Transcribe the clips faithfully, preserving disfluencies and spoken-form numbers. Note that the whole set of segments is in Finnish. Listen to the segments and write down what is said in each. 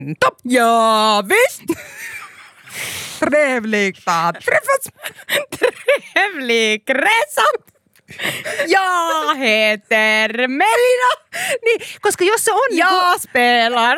Top. Ja, visst. Trevligt att träffas. Trevligt resat. Jag heter Melina. Niin, koska jos se on... Jag spelar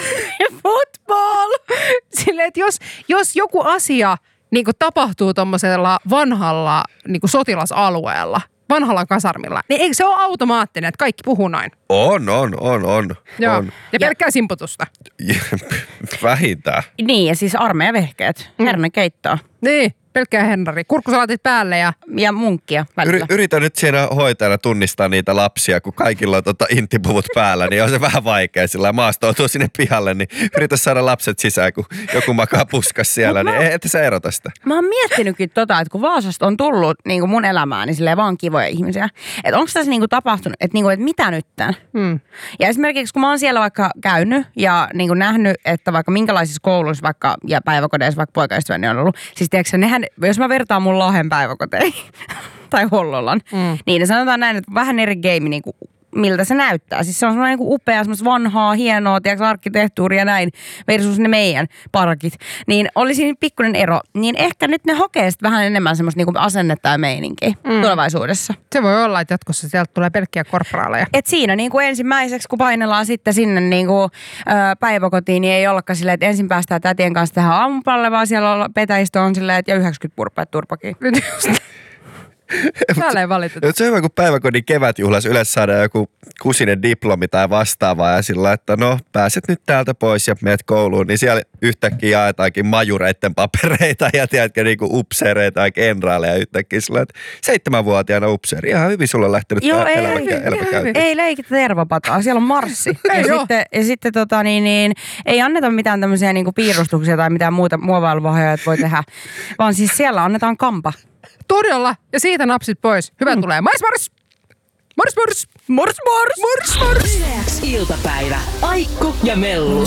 fotboll. Silleen, että jos, jos joku asia niin kuin tapahtuu tommosella vanhalla niin kuin sotilasalueella, vanhalla kasarmilla, niin eikö se ole automaattinen, että kaikki puhuu noin? On, on, on, on. Joo. on. Ja pelkkää simputusta. Vähintään. Niin, ja siis armeijavehkeet. Mm. Hernekeittoa. Niin, pelkkää Henri. Kurkkusalaatit päälle ja... Ja munkkia välillä. Yri, yritä nyt siinä hoitajana tunnistaa niitä lapsia, kun kaikilla on tota intipuvut päällä, niin on se vähän vaikea sillä maastoutuu sinne pihalle, niin yritä saada lapset sisään, kun joku makaa puskas siellä, niin ei, ette sä erota sitä. Mä oon miettinytkin tota, että kun Vaasasta on tullut niin kuin mun elämään, niin silleen vaan kivoja ihmisiä. Että onko tässä niin kuin tapahtunut, että, niin kuin, että mitä nyt tämän? Hmm. Ja esimerkiksi kun mä oon siellä vaikka käynyt ja niin kuin nähnyt, että vaikka minkälaisissa kouluissa vaikka ja päiväkodeissa vaikka poikaystäväni on ollut. Siis tiedätkö, nehän, jos mä vertaan mun Lahden päiväkoteihin tai Hollolan, hmm. niin ne sanotaan näin, että vähän eri game niin kuin miltä se näyttää. Siis se on semmoinen niin kuin upea, semmoista vanhaa, hienoa, tiedätkö, arkkitehtuuria ja näin, versus ne meidän parkit. Niin oli siinä pikkuinen ero. Niin ehkä nyt ne hokee vähän enemmän semmoista niin kuin asennetta ja meininkiä mm. tulevaisuudessa. Se voi olla, että jatkossa sieltä tulee pelkkiä korporaaleja. Et siinä niin kuin ensimmäiseksi, kun painellaan sitten sinne niin kuin, ö, päiväkotiin, niin ei ollakaan silleen, että ensin päästään tätien kanssa tähän aamupalle, vaan siellä petäistö on silleen, että ja yhdeksänkymmentä purppeet turpakin. Täällä ei valiteta. Se on hyvä, kun päiväkodin kevätjuhlassa yleensä saadaan joku kusinen diplomi tai vastaavaa ja sillä, että no pääset nyt täältä pois ja menet kouluun, niin siellä yhtäkkiä jaetaankin majureitten papereita ja tiedätkö niinku upseereita ja kenraaleja yhtäkkiä sillä, että seitsemänvuotiaana upseeri. Ihan hyvin sulla on lähtenyt Joo, tämä ei, elämä, ei, elämä käyntiin. Ei leikitä tervapataa, siellä on marssi. Ei ja, joo. sitten, ja sitten tota niin, niin ei anneta mitään tämmöisiä niinku piirustuksia tai mitään muuta muovailuvahoja, että voi tehdä, vaan siis siellä annetaan kampa. Todella. Ja siitä napsit pois. Hyvä mm. tulee. Mais mars! Mars mars! Mars mars! Mars mars! Iltapäivä. Aikku ja Mellu.